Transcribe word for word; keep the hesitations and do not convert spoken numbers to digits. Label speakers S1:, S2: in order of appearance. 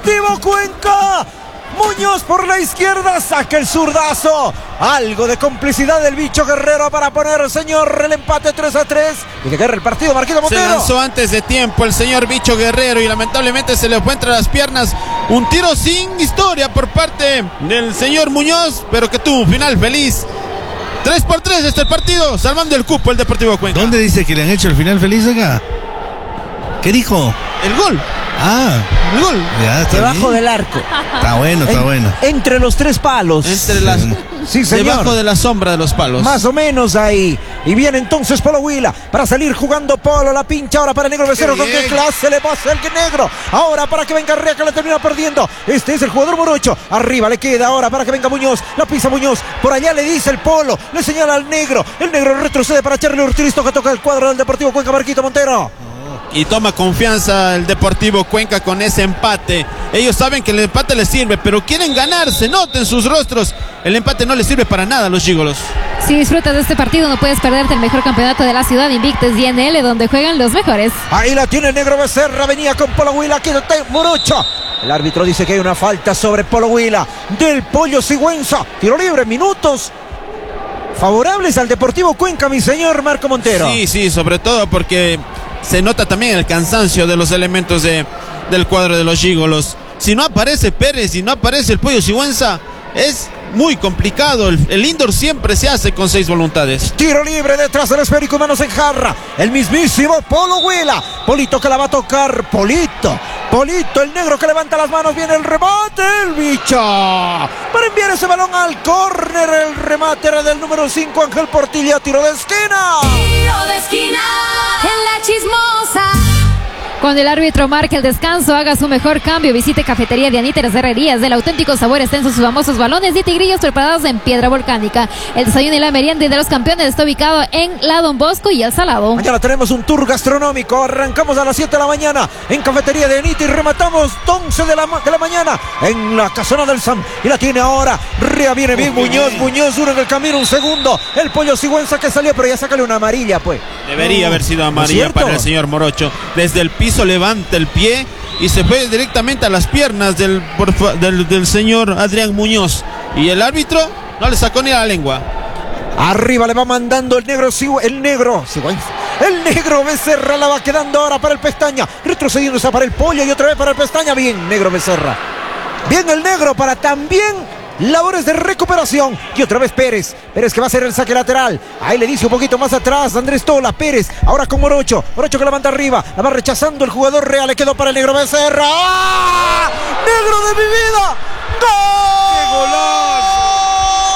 S1: Deportivo Cuenca. Muñoz por la izquierda, saca el zurdazo. Algo de complicidad del Bicho Guerrero para poner, señor, el empate tres a tres. Y de guerra el partido, Marquito Montero.
S2: Se lanzó antes de tiempo el señor Bicho Guerrero y lamentablemente se le fue entre las piernas. Un tiro sin historia por parte del señor Muñoz, pero que tuvo un final feliz. tres por tres este el partido, salvando el cupo el Deportivo Cuenca.
S3: ¿Dónde dice que le han hecho el final feliz acá? ¿Qué dijo?
S2: El gol.
S3: Ah,
S2: el gol.
S3: Ya, está
S1: debajo
S3: bien.
S1: del arco.
S3: Está bueno, está
S1: en,
S3: bueno.
S1: Entre los tres palos.
S2: Entre las,
S1: sí, señor.
S2: Debajo de la sombra de los palos.
S1: Más o menos ahí. Y viene entonces Polo Huila para salir jugando Polo. La pincha ahora para el Negro Becerro. Qué ¿Con qué clase le pasa el Negro? Ahora para que venga Rea, que la termina perdiendo. Este es el jugador Morocho. Arriba le queda ahora para que venga Muñoz. La pisa Muñoz. Por allá le dice el Polo. Le señala al Negro. El Negro retrocede para Charlie Ortiz. Toca, toca el cuadro del Deportivo Cuenca, Marquito Montero.
S2: Y toma confianza el Deportivo Cuenca con ese empate. Ellos saben que el empate les sirve, pero quieren ganar, se nota en sus rostros. El empate no les sirve para nada a los Gigolos.
S4: Si disfrutas de este partido, no puedes perderte el mejor campeonato de la ciudad, Invictus D N L, donde juegan los mejores.
S1: Ahí la tiene el Negro Becerra, venía con Polo Huila, aquí está Morocho. El árbitro dice que hay una falta sobre Polo Huila del Pollo Sigüenza. Tiro libre, minutos favorables al Deportivo Cuenca, mi señor Marco Montero.
S2: Sí, sí, sobre todo porque se nota también el cansancio de los elementos de, del cuadro de los Gigolos. Si no aparece Pérez, si no aparece el Pollo Sigüenza, es muy complicado. El, el indoor siempre se hace con seis voluntades.
S1: Tiro libre detrás del esférico, manos en jarra. El mismísimo Polo Huila. Polito que la va a tocar. Polito. Polito, el Negro que levanta las manos. Viene el remate, el Bicho. Para enviar ese balón al córner. El remate era del número cinco, Ángel Portilla. Tiro de esquina.
S5: Tiro de esquina en la Chismosa.
S4: Cuando el árbitro marque el descanso, haga su mejor cambio. Visite Cafetería de Anita y las Herrerías. Del auténtico sabor está en sus famosos balones y tigrillos preparados en piedra volcánica. El desayuno y la merienda de los campeones está ubicado en la Don Bosco y El Salado.
S1: Mañana tenemos un tour gastronómico. Arrancamos a las siete de la mañana en Cafetería de Anita y rematamos once de la, de la mañana en la Casona del Sam. Y la tiene ahora. Rea viene bien Muñoz. Muñoz uno en el camino, un segundo. El Pollo Sigüenza que salió, pero ya sácale una amarilla, pues.
S2: Debería
S1: no,
S2: haber sido amarilla, ¿no es para el señor Morocho? Desde el piso levanta el pie y se fue directamente a las piernas del, del, del señor Adrián Muñoz. Y el árbitro no le sacó ni la lengua.
S1: Arriba le va mandando el Negro, el Negro, el Negro Becerra la va quedando ahora para el Pestaña. Retrocediéndose para el Pollo y otra vez para el Pestaña. Bien, Negro Becerra. Bien el Negro para también labores de recuperación. Y otra vez Pérez. Pérez que va a hacer el saque lateral. Ahí le dice un poquito más atrás Andrés Tola. Pérez ahora con Morocho. Morocho que levanta arriba. La va rechazando el jugador Real. Le quedó para el Negro Becerra. ¡Ah!